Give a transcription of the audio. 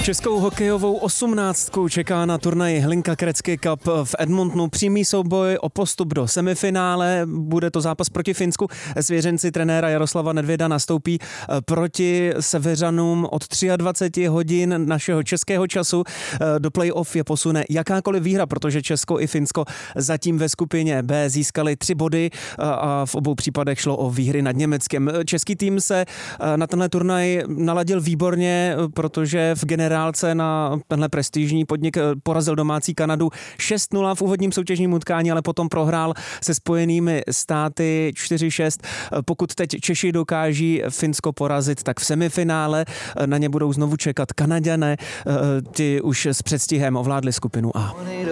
Českou hokejovou osmnáctku čeká na turnaji Hlinka Gretzky Cup v Edmontonu přímý souboj o postup do semifinále. Bude to zápas proti Finsku. Svěřenci trenéra Jaroslava Nedvěda nastoupí proti Seveřanům od 23 hodin našeho českého času. Do play-off je posune jakákoliv výhra, protože Česko i Finsko zatím ve skupině B získali 3 body a v obou případech šlo o výhry nad Německem. Český tým se na tenhle turnaj naladil výborně, protože v generálce na tenhle prestižní podnik porazil domácí Kanadu 6-0 v úvodním soutěžním utkání, ale potom prohrál se Spojenými státy 4-6. Pokud teď Češi dokáží Finsko porazit, tak v semifinále na ně budou znovu čekat Kanaďané. Ti už s předstihem ovládli skupinu A.